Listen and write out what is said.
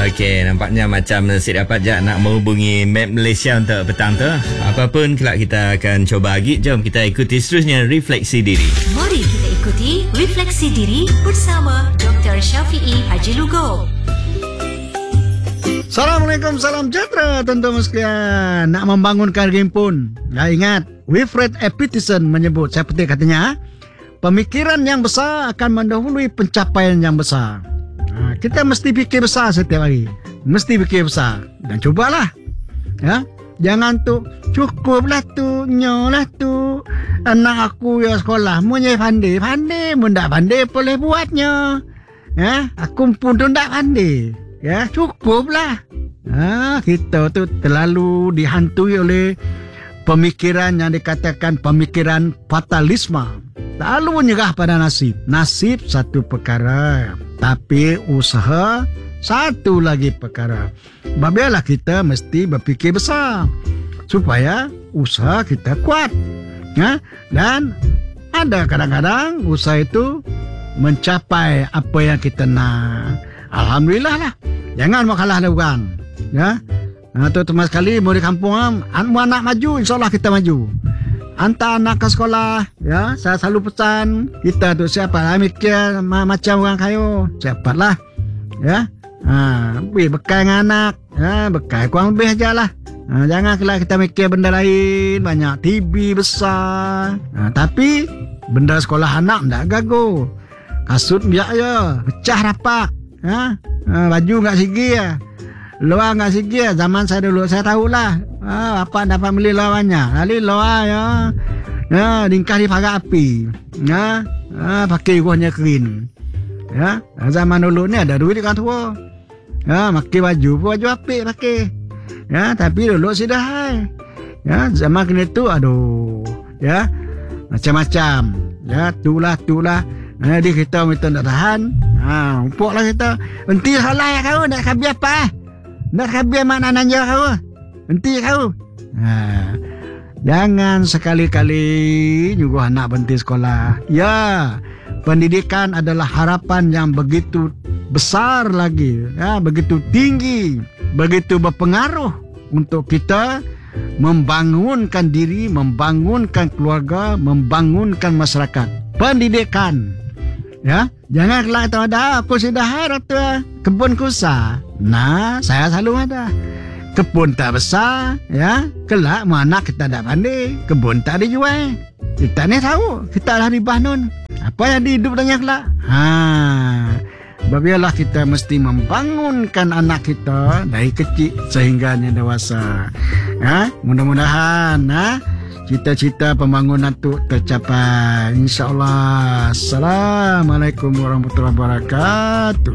Okey, nampaknya macam Sid dapat je nak menghubungi Map Malaysia untuk petang tu. Apapun kelak kita akan cuba lagi. Jom kita ikuti seterusnya Refleksi Diri. Mari kita ikuti Refleksi Diri bersama Dr. Syafiee Haji Lugo. Assalamualaikum, salam sejahtera tuan-tuan sekalian. Nak membangunkan himpun. Ya, ingat, Wilfred Epiteson menyebut, seperti katanya, pemikiran yang besar akan mendahului pencapaian yang besar. Kita mesti fikir besar setiap hari. Mesti fikir besar. Dan cubalah. Ya. Jangan tu, cukuplah tu, nyolah tu. Anak aku ya sekolah, punya pandai. Pandai, pun tak pandai boleh buatnya. Ya, aku pun tu tak pandai. Ya, cukuplah. Kita tu terlalu dihantui oleh pemikiran yang dikatakan pemikiran fatalisme. Terlalu menyerah pada nasib. Nasib satu perkara, tapi usaha satu lagi perkara. Biarlah kita mesti berfikir besar supaya usaha kita kuat. Dan ada kadang-kadang usaha itu mencapai apa yang kita nak. Alhamdulillah lah. Jangan mau kalah dengan orang. Ya. Terutama sekali mau di kampung, anak maju, insyaAllah kita maju. Hantar anak ke sekolah, ya, saya selalu pesan kita tu siapa mikir macam orang kaya, siapalah, ya, beri bekal dengan anak, ya, bekal kurang lebih aja lah. Jangan kelak kita mikir benda lain, banyak TV besar, tapi benda sekolah anak tak gagal, kasut biar je, pecah rapak, baju tak sigi ya. Luar nggak sigi, zaman saya dulu saya tahulah. Apa dapat beli luar banyak. Lalu luar ya. Ringkas di pagar api. Pakai ruhnya kering. Ya, zaman dulu ni ada duit kan tua. Pakai baju apik pakai. Ya, tapi dulu sudah hai. Ya, zaman kini tu aduh. Ya, macam-macam. Ya, tulah. Jadi kita minta nak tahan. Umpuklah kita. Henti salah ya kau nak kabi apa? Nak khabir mana nanya kau? Henti kau. Jangan sekali-kali nyuruh anak berhenti sekolah. Ya, pendidikan adalah harapan yang begitu besar lagi, ya, begitu tinggi, begitu berpengaruh untuk kita membangunkan diri, membangunkan keluarga, membangunkan masyarakat. Pendidikan. Ya, jangan kelak tahu ada aku sudah harap tu kebun kusa. Nah, saya selalu ada. Kebun tak besar, ya. Kelak mana kita tak pandai, kebun tak dijual. Kita ni tahu, kita lah ribah nun. Apa yang dihidup dengan kelak? Biarlah kita mesti membangunkan anak kita dari kecil sehingga dewasa. Mudah-mudahan cita-cita pembangunan tu tercapai. InsyaAllah. Assalamualaikum warahmatullahi wabarakatuh.